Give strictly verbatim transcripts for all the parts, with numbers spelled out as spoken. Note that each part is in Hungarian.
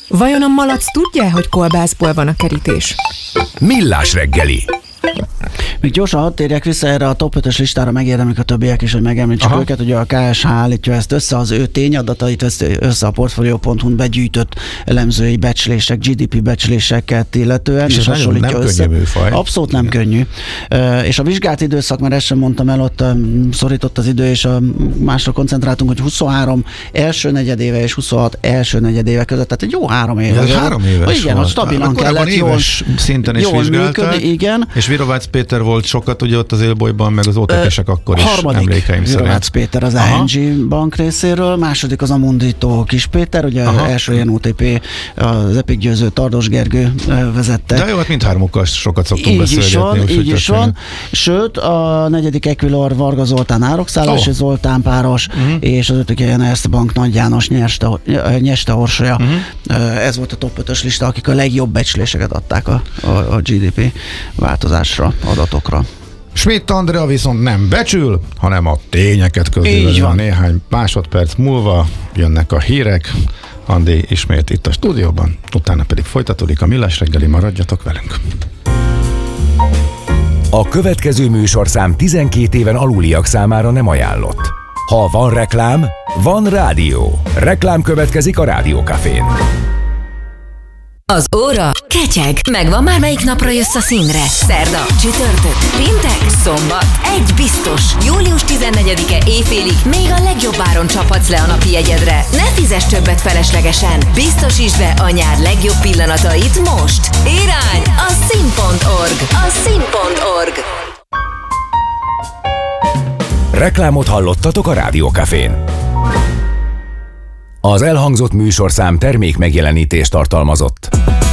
Vajon a malac tudja, hogy kolbászból van a kerítés? Millás reggeli. Még gyorsan hadd térjek vissza erre a top ötös listára, megérdemlik a többiek is, hogy megemlítsük Aha. őket. Ugye a ká es há állítja ezt össze, az ő tényadatait össze a portfolio pont hu-n begyűjtött elemzői becslések, gé dé pé becsléseket illetően, és, és hasonlítja nem össze. Könnyű műfaj. Abszolút nem Igen. könnyű. És a vizsgált időszak, mert ezt sem mondtam el, ott szorított az idő, és a másra koncentráltunk, hogy huszonhárom első negyedéve és huszonhat első negyedéve között, tehát egy jó három éve. Ez három éves Igen, hogy stabilan kellett, jól, szinten is jól vizsgálták. Működni, igen. És Virovácz Péter volt sokat ugye ott az élbolyban, meg az ó té pé-sek akkor is harmadik emlékeim szerint. Virovácz Péter az á en gé bank részéről, második az Amunditó Kis Péter, ugye Aha. első ilyen ó té pé, az Epic győző Tardos Gergő vezette. De jó, hát mindhármukkal sokat szoktunk így beszélgetni. Is van, úgy, így is van. Sőt, a negyedik Equilor Varga Zoltán Árokszállási oh. Zoltán páros, uh-huh. és az ötödik ilyen Erste Bank Nagy János nyerste, nyerste Orsolya. Uh-huh. Ez volt a top ötös lista, akik a legjobb becsléseket adták a, a, a gé dé pé változásra, adatokra. Schmidt Andrea viszont nem becsül, hanem a tényeket közli. Néhány másodperc múlva jönnek a hírek. Andi ismét itt a stúdióban, utána pedig folytatódik a Millás reggeli, maradjatok velünk. A következő műsorszám tizenkét éven aluliak számára nem ajánlott. Ha van reklám, van rádió. Reklám következik a Rádió Cafén. Az óra ketyeg. Megvan már, melyik napra jössz a színre? Szerda, csütörtök, péntek, szombat. Egy biztos. július tizennegyedike éjfélig még a legjobb áron csaphatsz le a napi jegyedre. Ne fizess többet feleslegesen. Biztosítsd be a nyár legjobb pillanatait most. Irány a szín pont org. A szín pont org. Reklámot hallottatok a Rádió Cafén. Az elhangzott műsorszám termék megjelenítést tartalmazott.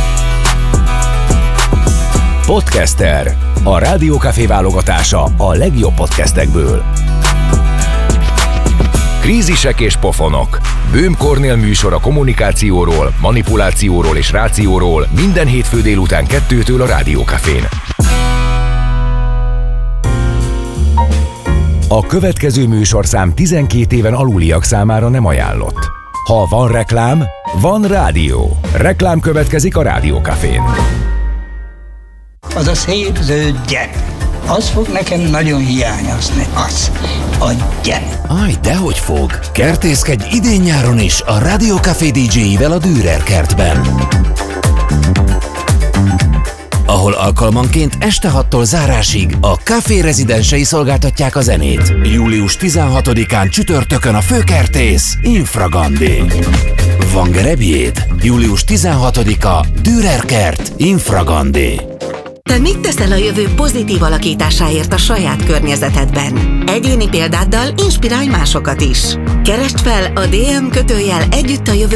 Podcaster. A Rádió Café válogatása a legjobb podcastekből. Krízisek és pofonok. Böhm Kornél műsor a kommunikációról, manipulációról és rációról minden hétfő délután kettőtől a Rádió Cafén. A következő műsorszám tizenkét éven aluliak számára nem ajánlott. Ha van reklám, van rádió. Reklám következik a Rádió Cafén. Az a szép zöld gyep, az fog nekem nagyon hiányozni, az, a gyep. Aj, dehogy fog. Kertészkedj idén-nyáron is a Rádió Café dé jéivel a Dürer kertben, ahol alkalmanként este hattól zárásig a Café rezidensei szolgáltatják a zenét. július tizenhatodikán csütörtökön a főkertész Infragandi. Van gerebjéd? július tizenhatodika Dürer kert Infragandi. Te mit teszel a jövő pozitív alakításáért a saját környezetedben? Egyéni példáddal inspirálj másokat is. Keresd fel a dé em kötőjel együtt a jövő